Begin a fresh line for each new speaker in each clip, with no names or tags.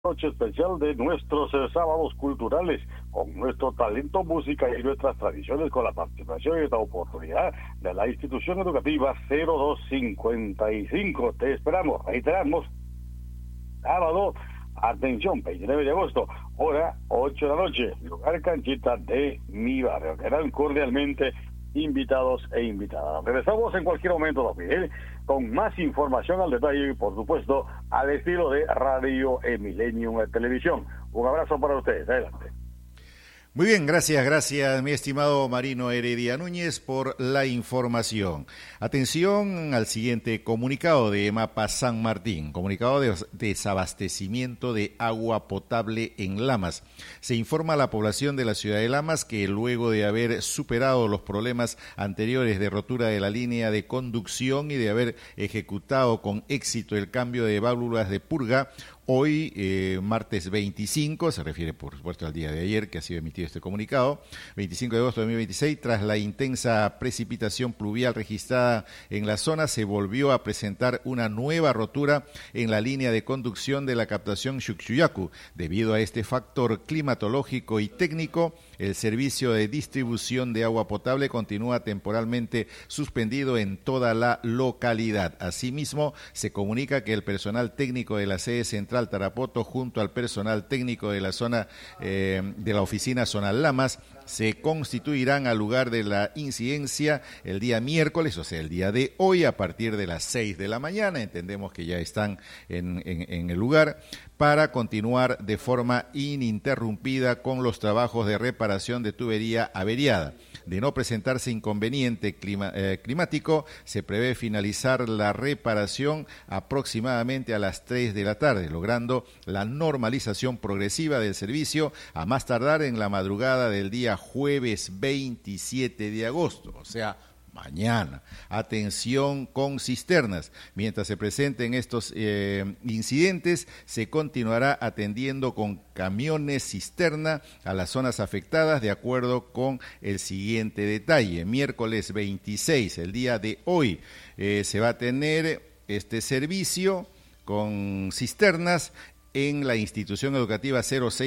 Noche especial de nuestros sábados culturales, con nuestro talento musical y nuestras tradiciones, con la participación y esta oportunidad de la institución educativa 0255. Te esperamos, reiteramos, sábado, atención, 29 de agosto, hora 8 de la noche, lugar canchita de mi barrio. Quedan cordialmente invitados e invitadas. Regresamos en cualquier momento, don Miguel, con más información al detalle y, por supuesto, al estilo de Radio Millennium Televisión. Un abrazo para ustedes. Adelante.
Muy bien, gracias, mi estimado Marino Heredia Núñez, por la información. Atención al siguiente comunicado de EMAPA San Martín, comunicado de desabastecimiento de agua potable en Lamas. Se informa a la población de la ciudad de Lamas que luego de haber superado los problemas anteriores de rotura de la línea de conducción y de haber ejecutado con éxito el cambio de válvulas de purga, hoy, martes 25, se refiere por supuesto al día de ayer que ha sido emitido este comunicado, 25 de agosto de 2026, tras la intensa precipitación pluvial registrada en la zona, se volvió a presentar una nueva rotura en la línea de conducción de la captación Xuxuyacu. Debido a este factor climatológico y técnico, el servicio de distribución de agua potable continúa temporalmente suspendido en toda la localidad. Asimismo, se comunica que el personal técnico de la sede central Tarapoto, junto al personal técnico de la zona de la oficina zonal Lamas, se constituirán al lugar de la incidencia el día miércoles, o sea, el día de hoy, a partir de las 6 de la mañana. Entendemos que ya están en el lugar para continuar de forma ininterrumpida con los trabajos de reparación de tubería averiada. De no presentarse inconveniente climático, se prevé finalizar la reparación aproximadamente a las 3 de la tarde, logrando la normalización progresiva del servicio a más tardar en la madrugada del día jueves 27 de agosto, o sea, mañana. Atención con cisternas. Mientras se presenten estos incidentes, se continuará atendiendo con camiones cisterna a las zonas afectadas de acuerdo con el siguiente detalle. Miércoles 26, el día de hoy, se va a tener este servicio con cisternas en la institución educativa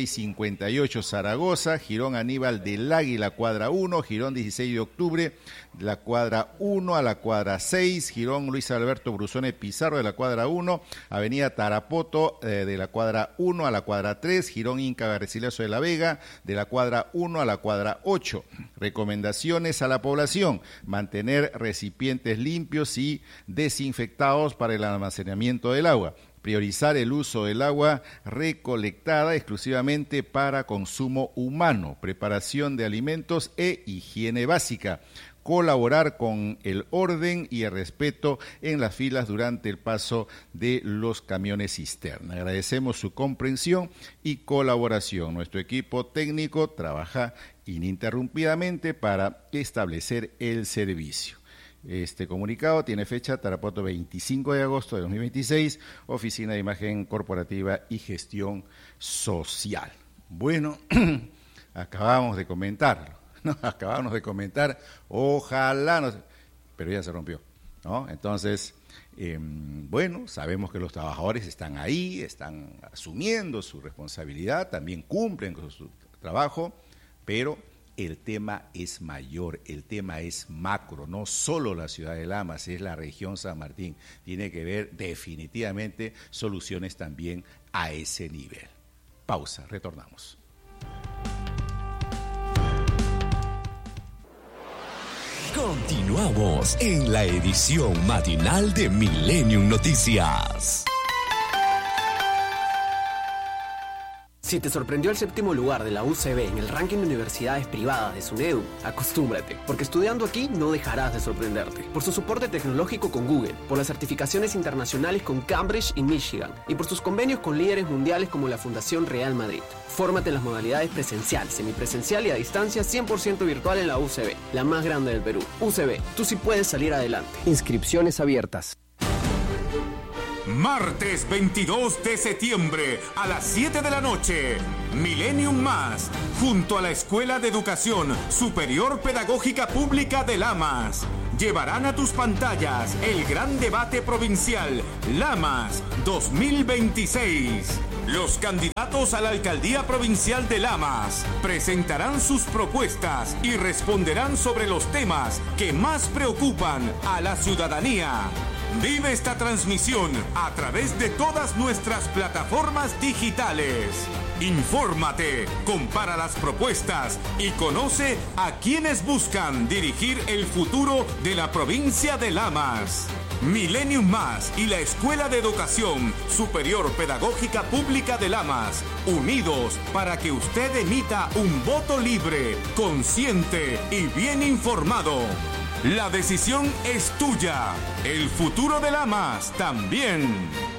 0658 Zaragoza, Jirón Aníbal del Águila, cuadra 1, Jirón 16 de octubre, la cuadra 1 a la cuadra 6, Jirón Luis Alberto Brusone Pizarro de la cuadra 1, Avenida Tarapoto de la cuadra 1 a la cuadra 3, Jirón Inca Garcilaso de la Vega de la cuadra 1 a la cuadra 8. Recomendaciones a la población: mantener recipientes limpios y desinfectados para el almacenamiento del agua. Priorizar el uso del agua recolectada exclusivamente para consumo humano, preparación de alimentos e higiene básica. Colaborar con el orden y el respeto en las filas durante el paso de los camiones cisterna. Agradecemos su comprensión y colaboración. Nuestro equipo técnico trabaja ininterrumpidamente para establecer el servicio. Este comunicado tiene fecha Tarapoto 25 de agosto de 2026, Oficina de Imagen Corporativa y Gestión Social. Bueno, acabamos de comentarlo, ¿no? Acabamos de comentar, ojalá no, pero ya se rompió, ¿no? Entonces, bueno, sabemos que los trabajadores están ahí, están asumiendo su responsabilidad, también cumplen con su trabajo, pero el tema es mayor, el tema es macro, no solo la ciudad de Lamas, es la región San Martín. Tiene que ver definitivamente soluciones también a ese nivel. Pausa, retornamos.
Continuamos en la edición matinal de Millennium Noticias.
Si te sorprendió el 7º lugar de la UCB en el ranking de universidades privadas de SUNEDU, acostúmbrate, porque estudiando aquí no dejarás de sorprenderte. Por su soporte tecnológico con Google, por las certificaciones internacionales con Cambridge y Michigan, y por sus convenios con líderes mundiales como la Fundación Real Madrid. Fórmate en las modalidades presencial, semipresencial y a distancia 100% virtual en la UCB, la más grande del Perú. UCB, tú sí puedes salir adelante. Inscripciones abiertas.
Martes 22 de septiembre a las 7 de la noche, Millennium Más, junto a la Escuela de Educación Superior Pedagógica Pública de Lamas. llevarán a tus pantallas el gran debate provincial Lamas 2026. Los candidatos a la alcaldía provincial de Lamas presentarán sus propuestas y responderán sobre los temas que más preocupan a la ciudadanía. Vive esta transmisión a través de todas nuestras plataformas digitales. Infórmate, compara las propuestas y conoce a quienes buscan dirigir el futuro de la provincia de Lamas. Millennium Más y la Escuela de Educación Superior Pedagógica Pública de Lamas, unidos para que usted emita un voto libre, consciente y bien informado. La decisión es tuya. El futuro de Lamas también.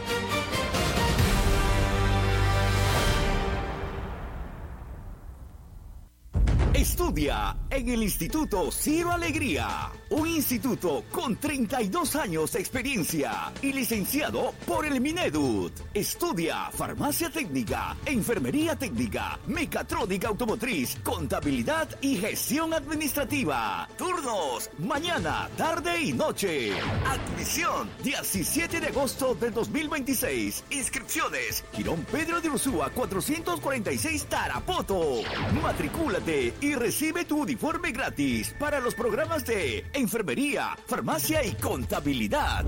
Estudia en el Instituto Ciro Alegría, un instituto con 32 años de experiencia y licenciado por el Minedut. Estudia farmacia técnica, enfermería técnica, mecatrónica automotriz, contabilidad y gestión administrativa. Turnos, mañana, tarde y noche. Admisión, 17 de agosto del 2026. Inscripciones, Girón Pedro de Ursúa 446 Tarapoto. Matricúlate y recibe tu uniforme gratis para los programas de enfermería, farmacia y contabilidad.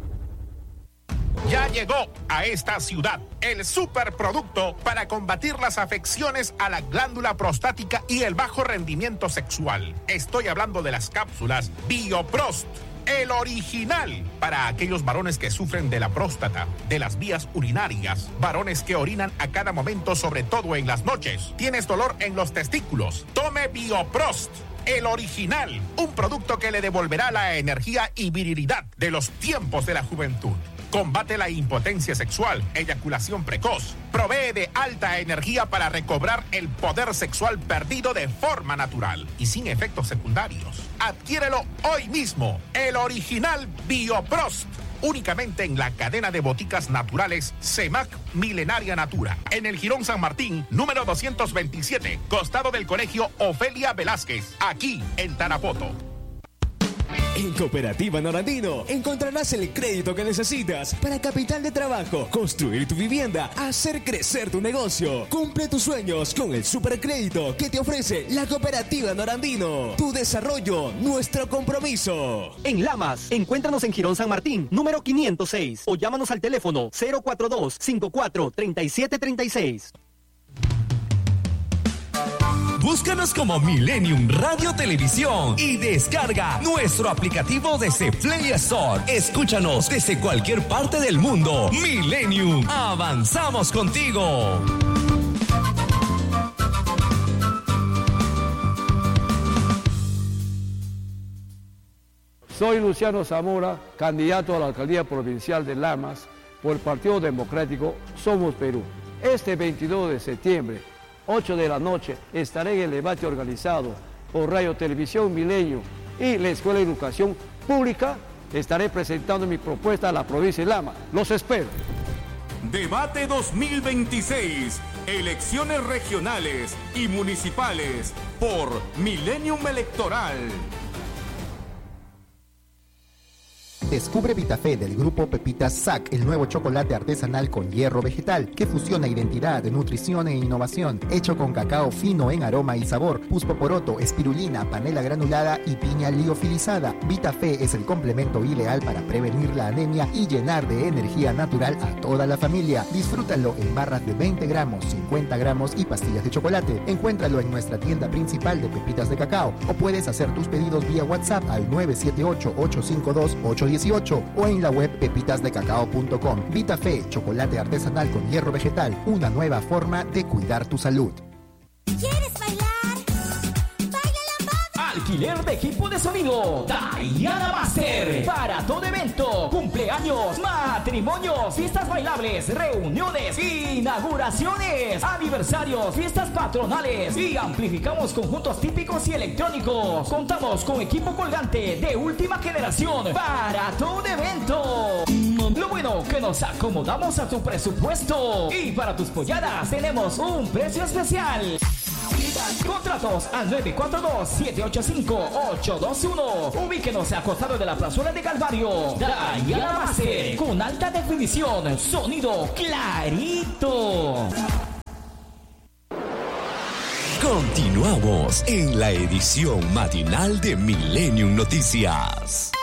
Ya llegó a esta ciudad el superproducto para combatir las afecciones a la glándula prostática y el bajo rendimiento sexual. Estoy hablando de las cápsulas Bioprost. El original para aquellos varones que sufren de la próstata, de las vías urinarias, varones que orinan a cada momento, sobre todo en las noches. ¿Tienes dolor en los testículos? Tome Bioprost. El original, un producto que le devolverá la energía y virilidad de los tiempos de la juventud. Combate la impotencia sexual, eyaculación precoz. Provee de alta energía para recobrar el poder sexual perdido de forma natural y sin efectos secundarios. Adquiérelo hoy mismo. El original Bioprost. Únicamente en la cadena de boticas naturales CEMAC Milenaria Natura. En el Jirón San Martín, número 227, costado del Colegio Ofelia Velázquez, aquí en Tarapoto.
En Cooperativa Norandino encontrarás el crédito que necesitas para capital de trabajo, construir tu vivienda, hacer crecer tu negocio. Cumple tus sueños con el supercrédito que te ofrece la Cooperativa Norandino. Tu desarrollo, nuestro compromiso.
En Lamas, encuéntranos en Jirón San Martín, número 506, o llámanos al teléfono 042-54-3736.
Búscanos como Millennium Radio Televisión y descarga nuestro aplicativo desde Play Store. Escúchanos desde cualquier parte del mundo. Millennium, avanzamos contigo.
Soy Luciano Zamora, candidato a la alcaldía provincial de Lamas por el Partido Democrático Somos Perú. Este 22 de septiembre, 8 de la noche, estaré en el debate organizado por Radio Televisión Milenio y la Escuela de Educación Pública. Estaré presentando mi propuesta a la provincia de Lamas. Los espero.
Debate 2026. Elecciones regionales y municipales por Millennium Electoral.
Descubre Vitafé del grupo Pepitas SAC, el nuevo chocolate artesanal con hierro vegetal que fusiona identidad, nutrición e innovación, hecho con cacao fino en aroma y sabor, puspoporoto, espirulina, panela granulada y piña liofilizada. Vitafé es el complemento ideal para prevenir la anemia y llenar de energía natural a toda la familia. Disfrútalo en barras de 20 gramos, 50 gramos y pastillas de chocolate. Encuéntralo en nuestra tienda principal de pepitas de cacao o puedes hacer tus pedidos vía WhatsApp al 978-852-818 o en la web pepitasdecacao.com. Vitafé, chocolate artesanal con hierro vegetal, una nueva forma de cuidar tu salud.
¿Quieres bailar? ¡Baila la bamba!
Alquiler de equipo de sonido Diana Master para todo evento, cumpleaños, matrimonios, fiestas bailables, reuniones, inauguraciones, aniversarios, fiestas patronales y amplificamos conjuntos típicos y electrónicos. Contamos con equipo colgante de última generación para todo evento. Lo bueno que nos acomodamos a tu presupuesto y para tus polladas tenemos un precio especial. Contratos al 942-785-821. Ubíquenos a costado de la plazuela de Calvario. Diana Master, con alta definición, sonido clarito.
Continuamos en la edición matinal de Millennium Noticias.